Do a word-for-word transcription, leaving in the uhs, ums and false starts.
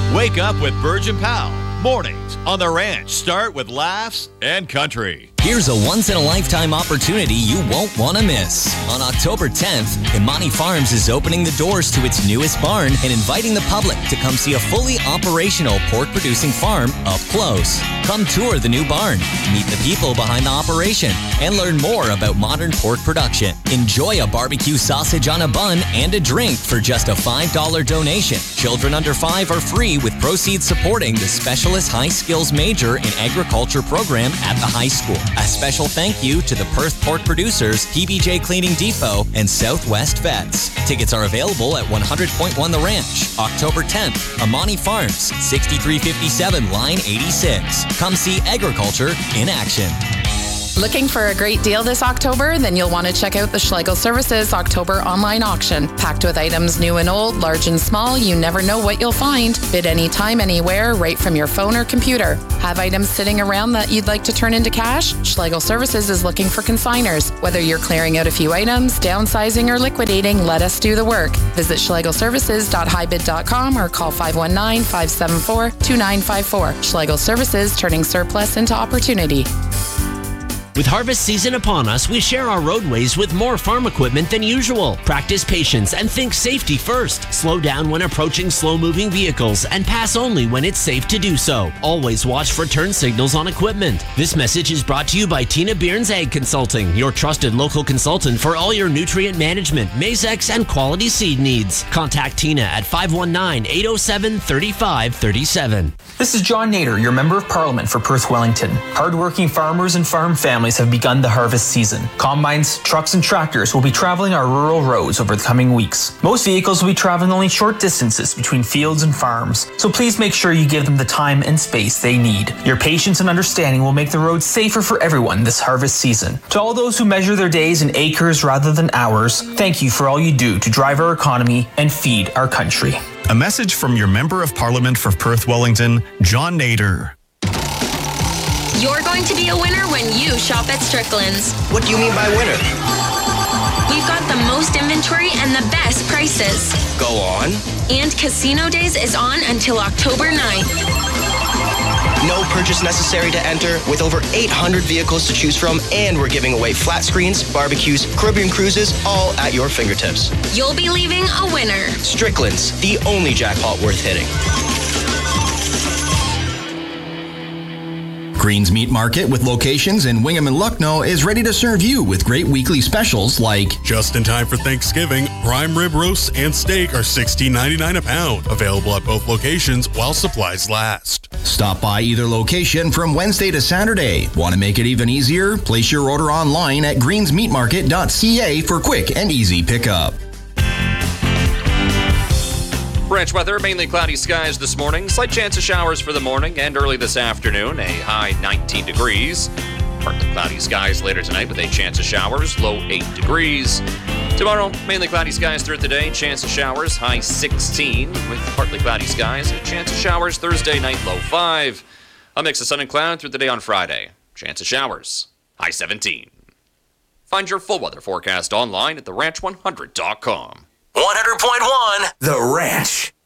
Wake up with Burge and Powell. Mornings on the ranch start with laughs and country. Here's a once-in-a-lifetime opportunity you won't want to miss. On October tenth, Imani Farms is opening the doors to its newest barn and inviting the public to come see a fully operational pork-producing farm up close. Come tour the new barn, meet the people behind the operation, and learn more about modern pork production. Enjoy a barbecue sausage on a bun and a drink for just a five dollars donation. Children under five are free with proceeds supporting the Specialist High Skills Major in Agriculture program at the high school. A special thank you to the Perth Pork Producers, P B J Cleaning Depot, and Southwest Vets. Tickets are available at one hundred point one The Ranch. October tenth, Imani Farms, sixty-three fifty-seven Line eighty-six. Come see agriculture in action. Looking for a great deal this October? Then you'll want to check out the Schlegel Services October online auction. Packed with items new and old, large and small, you never know what you'll find. Bid anytime, anywhere, right from your phone or computer. Have items sitting around that you'd like to turn into cash? Schlegel Services is looking for consigners. Whether you're clearing out a few items, downsizing, or liquidating, let us do the work. Visit schlegel services dot high bid dot com or call five one nine, five seven four, two nine five four. Schlegel Services, turning surplus into opportunity. With harvest season upon us, we share our roadways with more farm equipment than usual. Practice patience and think safety first. Slow down when approaching slow-moving vehicles and pass only when it's safe to do so. Always watch for turn signals on equipment. This message is brought to you by Tina Bearns Ag Consulting, your trusted local consultant for all your nutrient management, Maizex, and quality seed needs. Contact Tina at five one nine, eight oh seven, three five three seven. This is John Nader, your Member of Parliament for Perth Wellington. Hardworking farmers and farm families have begun the harvest season. Combines, trucks, and tractors will be traveling our rural roads over the coming weeks. Most vehicles will be traveling only short distances between fields and farms, so please make sure you give them the time and space they need. Your patience and understanding will make the roads safer for everyone this harvest season. To all those who measure their days in acres rather than hours, thank you for all you do to drive our economy and feed our country. A message from your Member of Parliament for Perth Wellington, John Nader. You're going to be a winner when you shop at Strickland's. What do you mean by winner? We've got the most inventory and the best prices. Go on. And Casino Days is on until October ninth. No purchase necessary to enter, with over eight hundred vehicles to choose from, and we're giving away flat screens, barbecues, Caribbean cruises, all at your fingertips. You'll be leaving a winner. Strickland's, the only jackpot worth hitting. Green's Meat Market, with locations in Wingham and Lucknow, is ready to serve you with great weekly specials like just in time for Thanksgiving, prime rib roasts and steak are sixteen ninety-nine a pound. Available at both locations while supplies last. Stop by either location from Wednesday to Saturday. Want to make it even easier? Place your order online at greens meat market dot c a for quick and easy pickup. Branch weather, mainly cloudy skies this morning. Slight chance of showers for the morning and early this afternoon. A high nineteen degrees. Partly cloudy skies later tonight with a chance of showers. Low eight degrees. Tomorrow, mainly cloudy skies throughout the day. Chance of showers. High sixteen with partly cloudy skies. A chance of showers Thursday night. Low five. A mix of sun and cloud through the day on Friday. Chance of showers. High seventeen. Find your full weather forecast online at the ranch one hundred dot com. one hundred point one The Ranch.